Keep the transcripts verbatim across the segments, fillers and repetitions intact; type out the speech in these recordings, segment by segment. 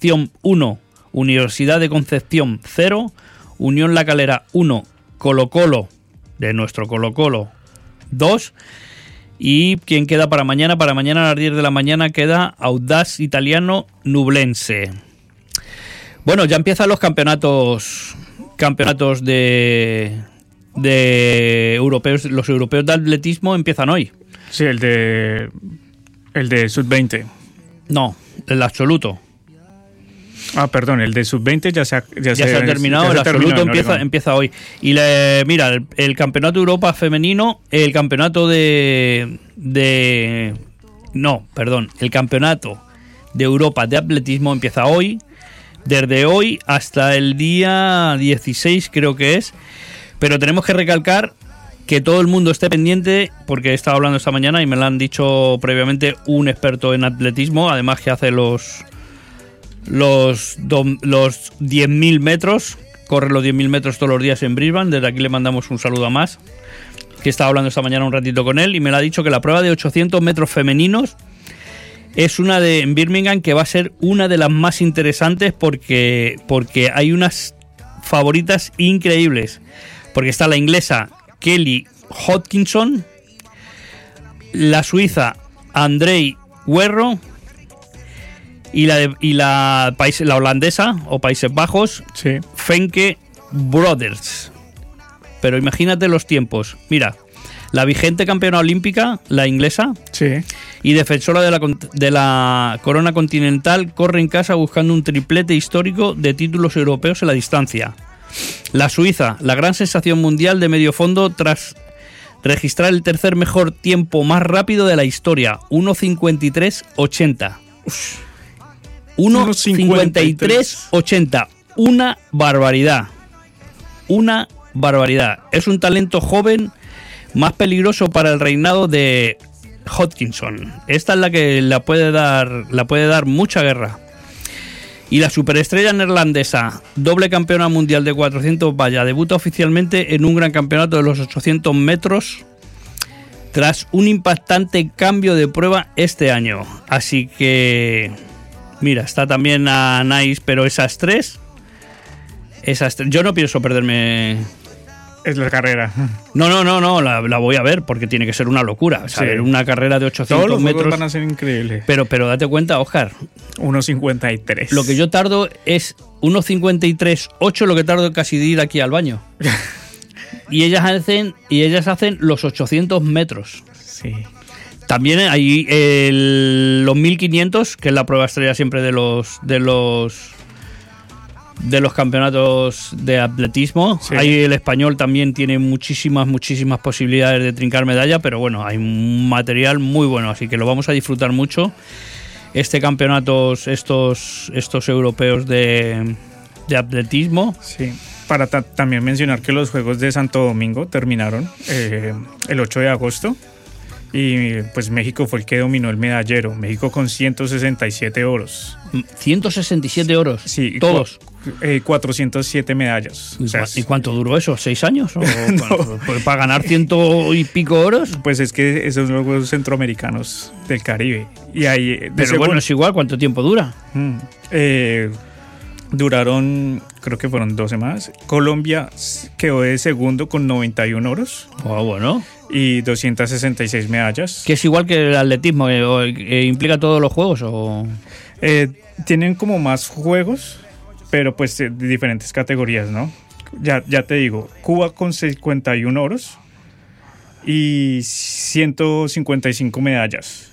Concepción uno, Universidad de Concepción cero, Unión La Calera uno, Colo-Colo, de nuestro Colo-Colo dos. ¿Y quién queda para mañana? Para mañana a las diez de la mañana queda Audaz Italiano Nublense. Bueno, ya empiezan los campeonatos campeonatos de de europeos, los europeos de atletismo empiezan hoy. Sí, el de el de sub veinte. No, el absoluto. Ah, perdón, el de sub veinte ya se ha, ya ya se, se ha terminado, ya el se absoluto terminó, empieza, empieza hoy. Y le, mira, el, el campeonato de Europa femenino, el campeonato de, de... No, perdón, el campeonato de Europa de atletismo empieza hoy, desde hoy hasta el día dieciséis creo que es, pero tenemos que recalcar que todo el mundo esté pendiente, porque he estado hablando esta mañana y me lo han dicho previamente un experto en atletismo, además que hace los... Los, do, los diez mil metros, corre los diez mil metros todos los días en Brisbane. Desde aquí le mandamos un saludo a Más, que estaba hablando esta mañana un ratito con él y me lo ha dicho que la prueba de ochocientos metros femeninos es una de en Birmingham que va a ser una de las más interesantes porque, porque hay unas favoritas increíbles, porque está la inglesa Kelly Hodkinson, la suiza Andrei Huerro y la de, y la país, la holandesa o Países Bajos, sí. Fenke Brothers. Pero imagínate los tiempos. Mira, la vigente campeona olímpica, la inglesa, sí. y defensora de la, de la corona continental, corre en casa buscando un triplete histórico de títulos europeos en la distancia. La suiza, la gran sensación mundial de medio fondo tras registrar el tercer mejor tiempo más rápido de la historia, uno cincuenta y tres ochenta. uno cincuenta y tres ochenta. Una barbaridad. Una barbaridad. Es un talento joven más peligroso para el reinado de Hodkinson. Esta es la que la puede dar, la puede dar mucha guerra. Y la superestrella neerlandesa, doble campeona mundial de cuatrocientos vallas, debuta oficialmente en un gran campeonato de los ochocientos metros tras un impactante cambio de prueba este año. Así que... Mira, está también a Nice, pero esas tres, esas tres, yo no pienso perderme. Es la carrera. No, no, no, no, la, la voy a ver porque tiene que ser una locura. O sea, sí. Una carrera de ochocientos Todos los metros van a ser increíbles. Pero, pero date cuenta, Óscar. uno cincuenta y tres. Lo que yo tardo es uno cincuenta y tres ocho, lo que tardo casi de ir aquí al baño. y ellas hacen y ellas hacen los ochocientos metros. Sí. También hay el, los mil quinientos, que es la prueba estrella siempre de los de los de los campeonatos de atletismo. Sí. Ahí el español también tiene muchísimas, muchísimas posibilidades de trincar medalla, pero bueno, hay un material muy bueno, así que lo vamos a disfrutar mucho. Este campeonato, estos, estos europeos de, de atletismo. Sí. Para ta- también mencionar que los Juegos de Santo Domingo terminaron eh, el ocho de agosto. Y pues México fue el que dominó el medallero. México con ciento sesenta y siete oros. ¿ciento sesenta y siete oros? Sí. ¿Todos? Cu- eh, cuatrocientas siete medallas. ¿Y, o sea, ¿Y cuánto duró eso? ¿Seis años? ¿O no. pues para ganar ciento y pico oros? Pues es que esos son los Juegos Centroamericanos del Caribe. Y ahí, Pero segundo, bueno, es igual. ¿Cuánto tiempo dura? Mm, eh, duraron, creo que fueron doce más. Colombia quedó de segundo con noventa y uno oros. Oh, bueno. Y doscientas sesenta y seis medallas. ¿Que es igual que el atletismo? ¿Eh, eh, ¿Implica todos los juegos? O... Eh, tienen como más juegos, pero pues de diferentes categorías, ¿no? Ya, ya te digo, Cuba con cincuenta y uno oros y ciento cincuenta y cinco medallas.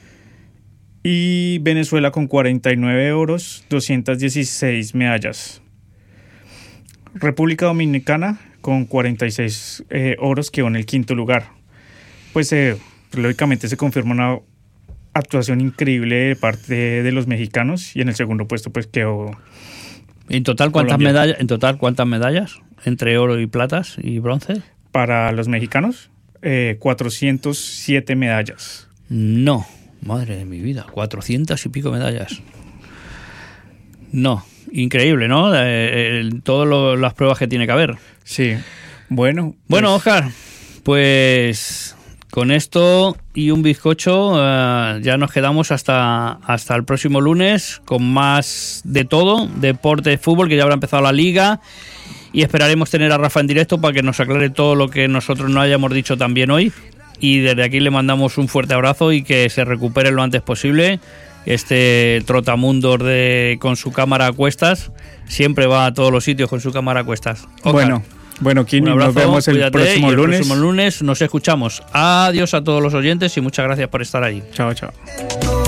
Y Venezuela con cuarenta y nueve oros, doscientas dieciséis medallas. República Dominicana con cuarenta y seis eh, oros, quedó en el quinto lugar. Pues eh, lógicamente se confirma una actuación increíble de parte de los mexicanos, y en el segundo puesto pues quedó... ¿En total cuántas Colombia. medallas? ¿En total cuántas medallas? Entre oro y platas y bronce. Para los mexicanos, eh, cuatrocientas siete medallas. No, madre de mi vida, cuatrocientas y pico medallas. No, increíble, ¿no? Eh, eh, todas las pruebas que tiene que haber. Sí, bueno. Bueno, pues, Óscar, pues con esto y un bizcocho uh, ya nos quedamos hasta, hasta el próximo lunes con más de todo, deporte, fútbol, que ya habrá empezado la liga, y esperaremos tener a Rafa en directo para que nos aclare todo lo que nosotros no hayamos dicho también hoy, y desde aquí le mandamos un fuerte abrazo y que se recupere lo antes posible. Este trotamundos de, con su cámara a cuestas, siempre va a todos los sitios con su cámara a cuestas. Oscar, bueno Bueno, Kini, nos vemos el próximo el lunes. El próximo lunes nos escuchamos. Adiós a todos los oyentes y muchas gracias por estar ahí. Chao, chao.